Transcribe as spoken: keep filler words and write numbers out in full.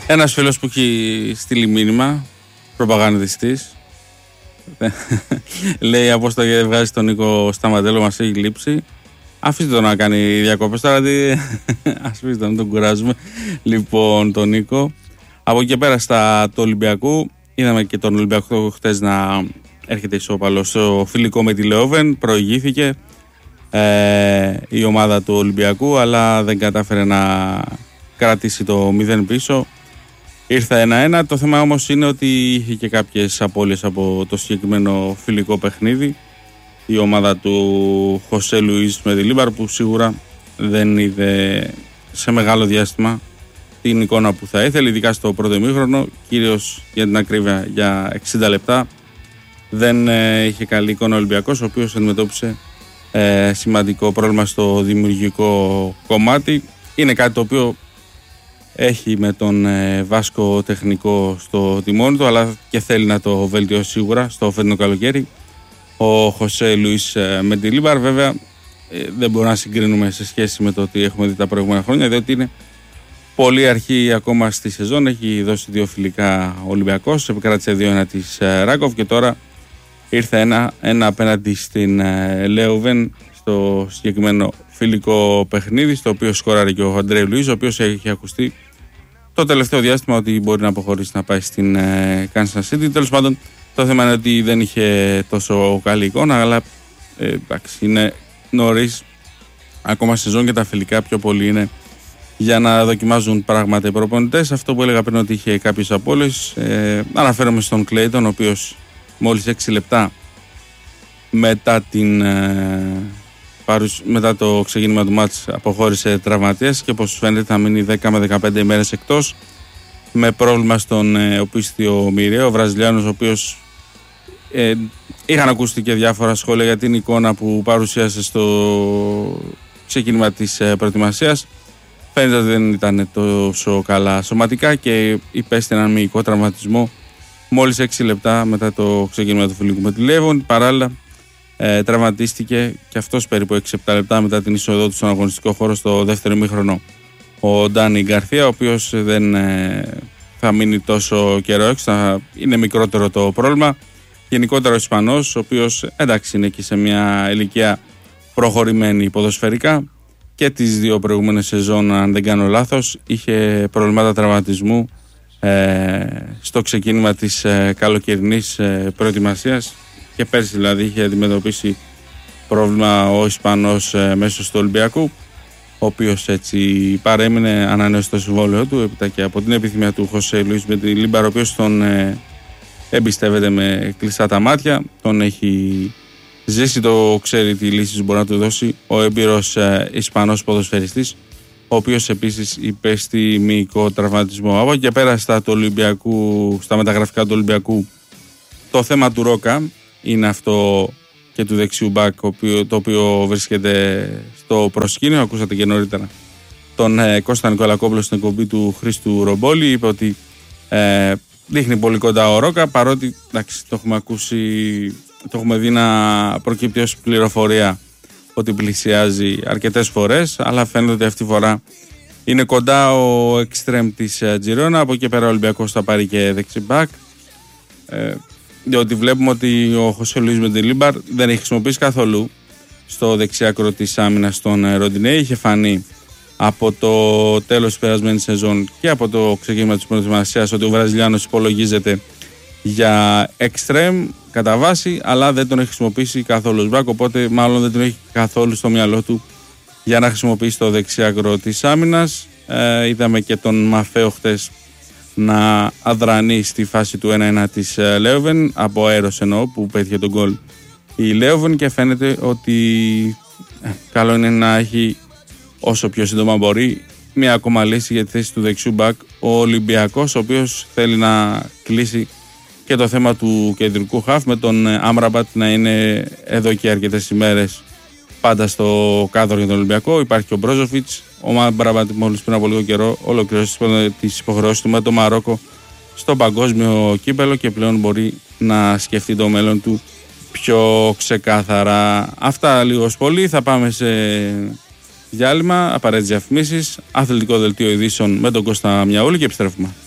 Ένας φίλος που έχει στείλει μήνυμα, προπαγανδιστής, λέει από όσο το βγάζει τον Νίκο Σταματέλο, μας έχει λείψει. Αφήστε τον να κάνει διακοπές τώρα, αφήστε τον, τον κουράζουμε. Λοιπόν, τον Νίκο. Από εκεί πέρα στα του Ολυμπιακού, είδαμε και τον Ολυμπιακό χτες να έρχεται ισόπαλος στο φιλικό με τη Λεόβεν. Προηγήθηκε ε, η ομάδα του Ολυμπιακού, αλλά δεν κατάφερε να κρατήσει το μηδέν πίσω. Ήρθε ένα ένα. Το θέμα όμως είναι ότι είχε και κάποιες απώλειες από το συγκεκριμένο φιλικό παιχνίδι. Η ομάδα του Χωσέ Λουίς με τη Λίμπαρ, που σίγουρα δεν είδε σε μεγάλο διάστημα την εικόνα που θα ήθελε, ειδικά στο πρώτο ημίχρονο, κυρίως για την ακρίβεια για εξήντα λεπτά. Δεν ε, είχε καλή εικόνα ο Ολυμπιακός, ο οποίος αντιμετώπισε ε, σημαντικό πρόβλημα στο δημιουργικό κομμάτι. Είναι κάτι το οποίο έχει με τον ε, Βάσκο τεχνικό στο τιμόνι του, αλλά και θέλει να το βελτιώσει σίγουρα στο φετινό καλοκαίρι. Ο Χωσέ Λουίς ε, με τη Λίμπαρ, βέβαια ε, δεν μπορούμε να συγκρίνουμε σε σχέση με το ότι έχουμε δει τα προηγούμενα χρόνια, διότι είναι πολύ αρχή ακόμα στη σεζόν. Έχει δώσει δύο φιλικά ο Ολυμπιακός, επικράτησε δύο ένα της ε, Ράκοφ και τώρα ήρθε ένα, ένα απέναντι στην ε, Λέοβεν στο συγκεκριμένο φιλικό παιχνίδι, στο οποίο σκόραρε και ο Αντρέου Λουίς, ο οποίος έχει ακουστεί το τελευταίο διάστημα ότι μπορεί να αποχωρήσει να πάει στην ε, Kansas City. Τέλος πάντων, το θέμα είναι ότι δεν είχε τόσο καλή εικόνα, αλλά ε, εντάξει, είναι νωρίς ακόμα σεζόν και τα φιλικά πιο πολύ είναι για να δοκιμάζουν πράγματα οι προπονητές. Αυτό που έλεγα πριν, ότι είχε κάποιες απώλειες, ε, αναφέρομαι στον Κλέιτον, ο οποίος μόλις έξι λεπτά μετά, την, ε, παρουσ... μετά το ξεκίνημα του μάτς αποχώρησε τραυματίας και όπως φαίνεται θα μείνει δέκα με δεκαπέντε ημέρες εκτός, με πρόβλημα στον ε, οπίστιο μοιραίο, ο Βραζιλιάνος, ο οποίος ε, είχαν ακούσει και διάφορα σχόλια για την εικόνα που παρουσίασε στο ξεκίνημα της ε, προετοιμασίας. Φαίνεται ότι δεν ήταν τόσο καλά σωματικά και υπέστη έναν μυϊκό τραυματισμό μόλις έξι λεπτά μετά το ξεκίνημα του φιλικού με τη Λέοβεν. Παράλληλα ε, τραυματίστηκε και αυτός περίπου έξι επτά λεπτά μετά την είσοδό του στον αγωνιστικό χώρο στο δεύτερο ημίχρονο ο Ντάνι Γκαρθία, ο οποίος δεν ε, θα μείνει τόσο καιρό έξω, θα είναι μικρότερο το πρόβλημα. Γενικότερα ο Ισπανός, ο οποίος εντάξει είναι και σε μια ηλικία προχωρημένη ποδοσφαιρικά, και τις δύο προηγούμενες σεζόν, αν δεν κάνω λάθος, είχε προβλήματα τραυματισμού ε, στο ξεκίνημα της ε, καλοκαιρινής ε, προετοιμασίας, και πέρσι δηλαδή είχε αντιμετωπίσει πρόβλημα ο Ισπανός ε, μέσω του Ολυμπιακού, ο οποίος έτσι παρέμεινε, ανανέωσε το συμβόλαιο του έπειτα και από την επιθυμία του Χωσέ Λουίς με τη Λίμπαρ, ο οποίος τον ε, εμπιστεύεται με κλειστά τα μάτια, τον έχει ζήσει, το ξέρει τι λύσεις μπορεί να του δώσει ο έμπειρος ε, Ισπανός ποδοσφαιριστής, ο οποίος επίσης υπέστη μυϊκό τραυματισμό. Από και πέρα στα, του Ολυμπιακού, στα μεταγραφικά του Ολυμπιακού, το θέμα του Ρόκα είναι αυτό και του δεξιού μπακ, το οποίο βρίσκεται στο προσκήνιο. Ακούσατε και νωρίτερα τον ε, Κώστα Νικολακόπουλο στην εκπομπή του Χρήστου Ρομπόλη. Είπε ότι ε, δείχνει πολύ κοντά ο Ρόκα, παρότι εντάξει, το έχουμε ακούσει, το έχουμε δει να προκύπτει ως πληροφορία ότι πλησιάζει αρκετές φορές, αλλά φαίνεται ότι αυτή τη φορά είναι κοντά ο εξτρέμ της Τζιρόνα. Από εκεί πέρα ο Ολυμπιακός θα πάρει και δεξιμπάκ, ε, διότι βλέπουμε ότι ο Χωσέ Λουίς με τη Λίμπαρ δεν έχει χρησιμοποιήσει καθόλου στο δεξιάκρο της άμυνας των Ροντινέη. Είχε φανεί από το τέλος της περασμένης σεζόν και από το ξεκίνημα της προετοιμασίας ότι ο Βραζιλιάνος υπολογίζεται για εξτρέμ κατά βάση, αλλά δεν τον έχει χρησιμοποιήσει καθόλου ως μπακ, οπότε μάλλον δεν τον έχει καθόλου στο μυαλό του για να χρησιμοποιήσει το δεξιάκρο της άμυνας. Ε, είδαμε και τον Μαφέο χτες να αδρανεί στη φάση του ένα ένα της Λέοβεν, από αέρος εννοώ, που πέτυχε τον γκολ η Λέοβεν, και φαίνεται ότι ε, καλό είναι να έχει όσο πιο σύντομα μπορεί μια ακόμα λύση για τη θέση του δεξιού μπακ ο Ολυμπιακός, ο οποίος θέλει να κλείσει και το θέμα του κεντρικού χαφ, με τον Άμραμπατ να είναι εδώ και αρκετές ημέρες πάντα στο κάδρο για τον Ολυμπιακό. Υπάρχει και ο Μπρόζοφιτς. Ο Άμραμπατ μόλις πριν από λίγο καιρό ολοκληρώσει τις υποχρεώσεις του με το Μαρόκο στο παγκόσμιο κύπελο και πλέον μπορεί να σκεφτεί το μέλλον του πιο ξεκάθαρα. Αυτά λίγο πολύ. Θα πάμε σε διάλειμμα, απαραίτητες διαφημίσεις, αθλητικό δελτίο ειδήσεων με τον Κώστα Μιαούλη και επιστρέφουμε.